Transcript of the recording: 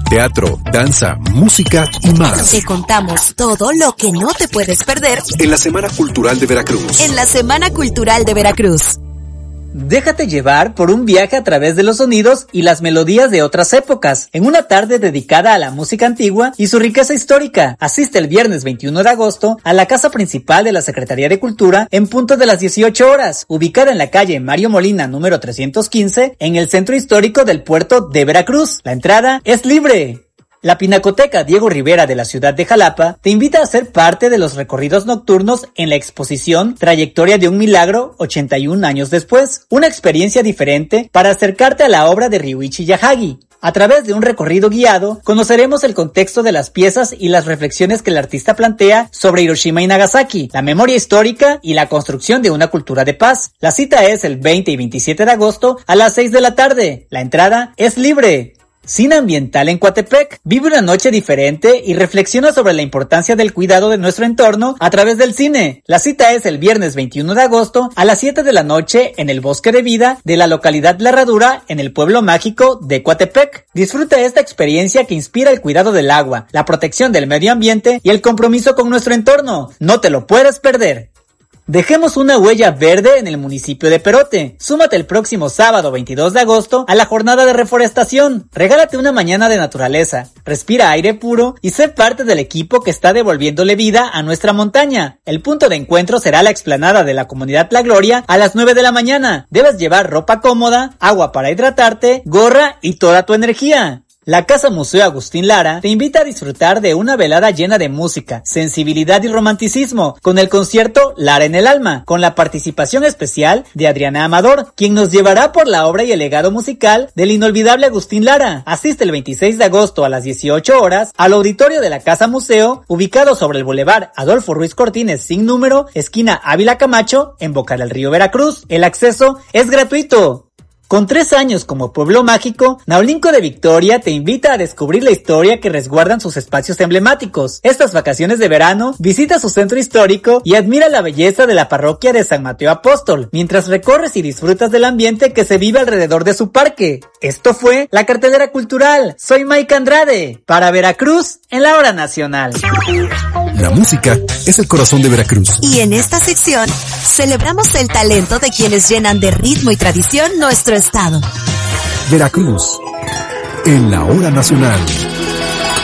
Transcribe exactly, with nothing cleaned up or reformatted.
teatro, danza, música y más. Te contamos todo lo que no te puedes perder en la Semana Cultural de Veracruz. En la Semana Cultural de Veracruz. Déjate llevar por un viaje a través de los sonidos y las melodías de otras épocas, en una tarde dedicada a la música antigua y su riqueza histórica. Asiste el viernes veintiuno de agosto a la casa principal de la Secretaría de Cultura en punto de las dieciocho horas, ubicada en la calle Mario Molina número trescientos quince, en el centro histórico del puerto de Veracruz. La entrada es libre. La Pinacoteca Diego Rivera de la ciudad de Jalapa te invita a ser parte de los recorridos nocturnos en la exposición Trayectoria de un Milagro ochenta y un años después, una experiencia diferente para acercarte a la obra de Ryuichi Yahagi. A través de un recorrido guiado, conoceremos el contexto de las piezas y las reflexiones que el artista plantea sobre Hiroshima y Nagasaki, la memoria histórica y la construcción de una cultura de paz. La cita es el veinte y veintisiete de agosto a las seis de la tarde. La entrada es libre. Cine Ambiental en Coatepec. Vive una noche diferente y reflexiona sobre la importancia del cuidado de nuestro entorno a través del cine. La cita es el viernes veintiuno de agosto a las siete de la noche en el Bosque de Vida de la localidad La Herradura en el pueblo mágico de Coatepec. Disfruta esta experiencia que inspira el cuidado del agua, la protección del medio ambiente y el compromiso con nuestro entorno. No te lo puedes perder. Dejemos una huella verde en el municipio de Perote. Súmate el próximo sábado veintidós de agosto a la jornada de reforestación. Regálate una mañana de naturaleza, respira aire puro y sé parte del equipo que está devolviéndole vida a nuestra montaña. El punto de encuentro será la explanada de la comunidad La Gloria a las nueve de la mañana. Debes llevar ropa cómoda, agua para hidratarte, gorra y toda tu energía. La Casa Museo Agustín Lara te invita a disfrutar de una velada llena de música, sensibilidad y romanticismo con el concierto Lara en el Alma, con la participación especial de Adriana Amador, quien nos llevará por la obra y el legado musical del inolvidable Agustín Lara. Asiste el veintiséis de agosto a las dieciocho horas al auditorio de la Casa Museo, ubicado sobre el Boulevard Adolfo Ruiz Cortines sin número, esquina Ávila Camacho, en Boca del Río, Veracruz. El acceso es gratuito. Con tres años como pueblo mágico, Naulinco de Victoria te invita a descubrir la historia que resguardan sus espacios emblemáticos. Estas vacaciones de verano, visita su centro histórico y admira la belleza de la parroquia de San Mateo Apóstol, mientras recorres y disfrutas del ambiente que se vive alrededor de su parque. Esto fue la cartelera cultural. Soy Mike Andrade, para Veracruz, en la hora nacional. La música es el corazón de Veracruz. Y en esta sección, celebramos el talento de quienes llenan de ritmo y tradición nuestro estado. Veracruz, en la hora nacional.